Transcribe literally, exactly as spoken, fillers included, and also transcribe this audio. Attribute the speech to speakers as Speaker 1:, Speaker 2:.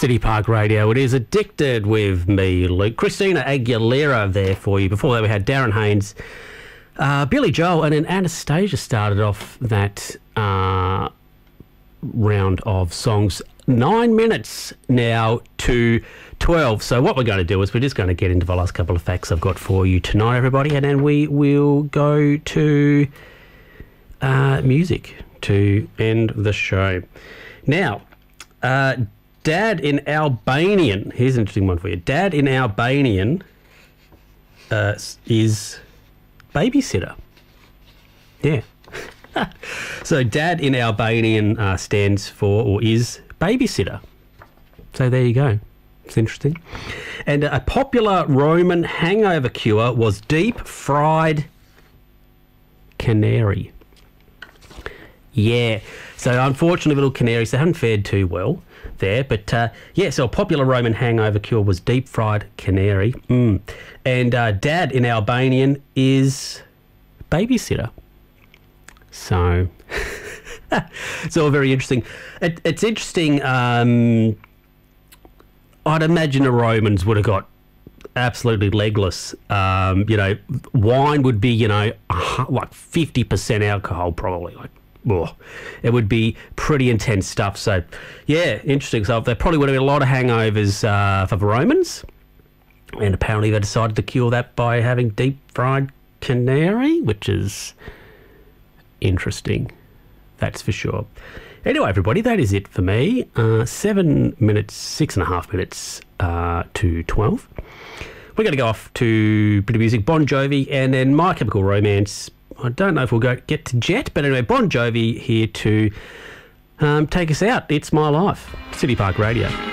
Speaker 1: City Park Radio. It is Addicted with me, Luke. Christina Aguilera there for you. Before that, we had Darren Haynes, uh, Billy Joel, and then Anastasia started off that uh, round of songs. Nine minutes now to twelve. So what we're going to do is we're just going to get into the last couple of facts I've got for you tonight, everybody, and then we will go to uh, music to end the show. Now, uh, Dad in Albanian, here's an interesting one for you. Dad in Albanian uh, is babysitter. Yeah. So Dad in Albanian uh, stands for, or is, babysitter. So there you go. It's interesting. And a popular Roman hangover cure was deep fried canary. Yeah. So unfortunately, little canaries, they haven't fared too well there. But uh, yeah, so a popular Roman hangover cure was deep fried canary. Mm. And uh, Dad in Albanian is babysitter. So it's all very interesting. It, it's interesting. Um, I'd imagine the Romans would have got absolutely legless. Um, you know, wine would be, you know, like fifty percent alcohol probably. Like, oh, it would be pretty intense stuff. So, yeah, interesting. So there probably would have been a lot of hangovers uh, for the Romans. And apparently they decided to cure that by having deep fried canary, which is interesting. That's for sure. Anyway, everybody, that is it for me. Uh, seven minutes, six and a half minutes uh, to twelve. We're going to go off to a bit of music, Bon Jovi, and then My Chemical Romance. I don't know if we'll go get to Jet, but anyway, Bon Jovi here to um, take us out. It's My Life. City Park Radio.